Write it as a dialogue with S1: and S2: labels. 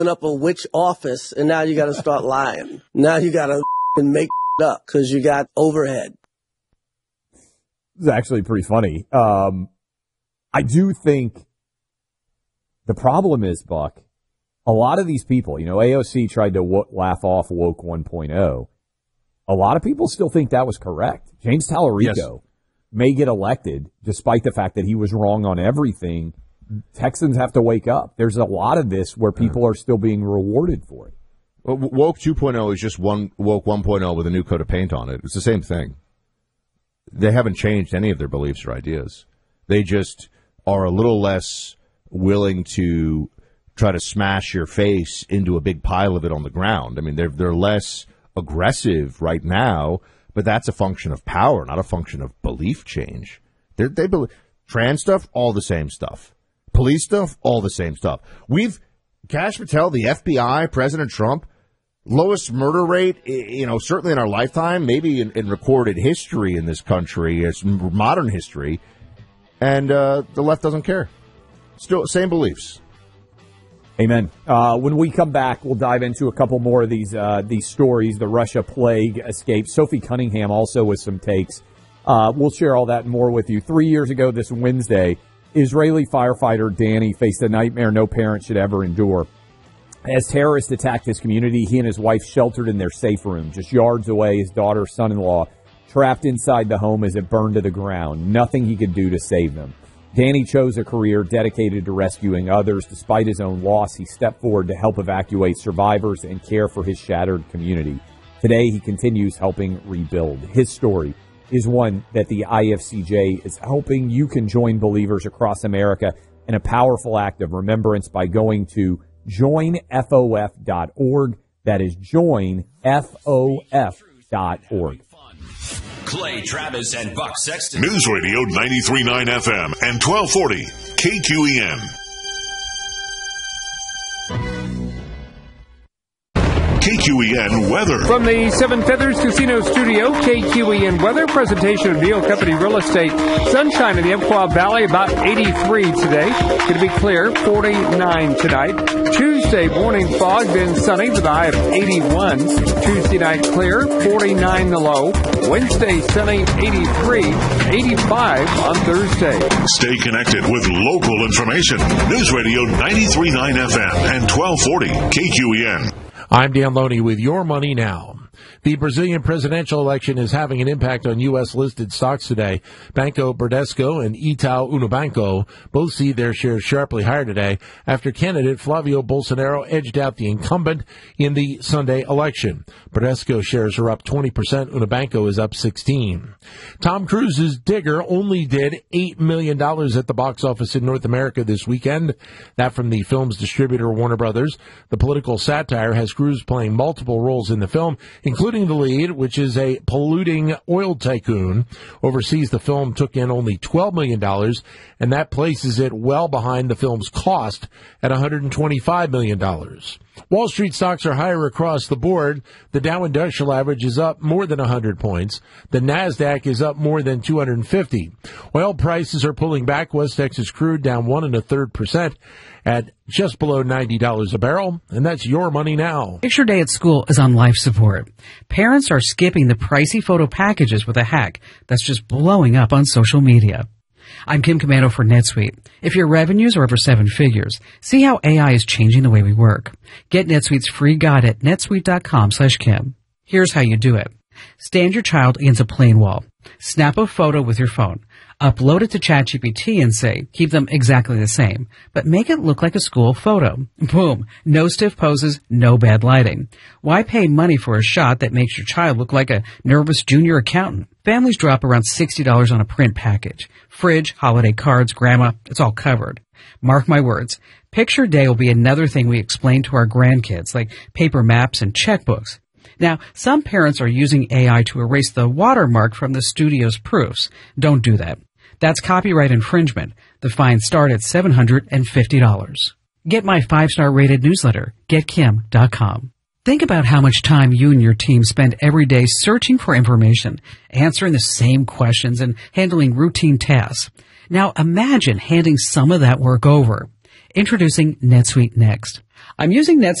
S1: up a witch office, and now you got to start lying. Now you got to make up because you got overhead.
S2: It's actually pretty funny. I do think the problem is, Buck, a lot of these people, AOC tried to laugh off woke 1.0. A lot of people still think that was correct. James Tallarico may get elected despite the fact that he was wrong on everything. Texans have to wake up. There's a lot of this where people are still being rewarded for it.
S3: Well, woke 2.0 is just woke 1.0 with a new coat of paint on it. It's the same thing. They haven't changed any of their beliefs or ideas. They just are a little less willing to try to smash your face into a big pile of it on the ground. I mean, they're less aggressive right now, but that's a function of power, not a function of belief change. They believe trans stuff, all the same stuff. Police stuff, all the same stuff. Kash Patel, the FBI, President Trump, lowest murder rate, certainly in our lifetime, maybe in recorded history in this country, it's modern history, and the left doesn't care. Still, same beliefs.
S2: Amen. When we come back, we'll dive into a couple more of these stories, the Russia plague escape. Sophie Cunningham also with some takes. We'll share all that and more with you. 3 years ago this Wednesday, Israeli firefighter Danny faced a nightmare no parent should ever endure. As terrorists attacked his community, he and his wife sheltered in their safe room, just yards away. His daughter, son-in-law, trapped inside the home as it burned to the ground. Nothing he could do to save them. Danny chose a career dedicated to rescuing others. Despite his own loss, he stepped forward to help evacuate survivors and care for his shattered community. Today, he continues helping rebuild. His story is one that the IFCJ is helping. You can join believers across America in a powerful act of remembrance by going to joinfof.org. That is joinfof.org.
S4: Clay Travis and Buck Sexton.
S5: News Radio 93.9 FM and 1240 KQEN. KQEN weather.
S6: From the Seven Feathers Casino Studio, KQEN weather presentation of Neal Company Real Estate. Sunshine in the Umpqua Valley, about 83 today. Going to be clear, 49 tonight. Tuesday morning fog, then sunny with a high of 81. Tuesday night clear, 49 the low. Wednesday sunny, 83. 85 on Thursday.
S5: Stay connected with local information. News Radio 93.9 FM and 1240 KQEN.
S7: I'm Dan Loney with Your Money Now. The Brazilian presidential election is having an impact on U.S.-listed stocks today. Banco Bradesco and Itaú Unibanco both see their shares sharply higher today after candidate Flavio Bolsonaro edged out the incumbent in the Sunday election. Bradesco shares are up 20%. Unibanco is up 16%. Tom Cruise's Digger only did $8 million at the box office in North America this weekend. That from the film's distributor, Warner Brothers. The political satire has Cruise playing multiple roles in the film, including the lead, which is a polluting oil tycoon. Overseas, the film took in only $12 million, and that places it well behind the film's cost at $125 million. Wall Street stocks are higher across the board. The Dow Industrial Average is up more than 100 points. The NASDAQ is up more than 250. Oil prices are pulling back. West Texas crude down 1 1/3% at just below $90 a barrel. And that's Your Money Now.
S8: Picture Day at school is on life support. Parents are skipping the pricey photo packages with a hack that's just blowing up on social media. I'm Kim Commando for NetSuite. If your revenues are over 7 figures, see how AI is changing the way we work. Get NetSuite's free guide at netsuite.com/Kim. Here's how you do it. Stand your child against a plain wall. Snap a photo with your phone. Upload it to ChatGPT and say, keep them exactly the same, but make it look like a school photo. Boom. No stiff poses, no bad lighting. Why pay money for a shot that makes your child look like a nervous junior accountant? Families drop around $60 on a print package. Fridge, holiday cards, grandma, it's all covered. Mark my words. Picture Day will be another thing we explain to our grandkids, like paper maps and checkbooks. Now, some parents are using AI to erase the watermark from the studio's proofs. Don't do that. That's copyright infringement. The fines start at $750. Get my 5-star rated newsletter, getkim.com. Think about how much time you and your team spend every day searching for information, answering the same questions, and handling routine tasks. Now imagine handing some of that work over. Introducing NetSuite Next. I'm using NetSuite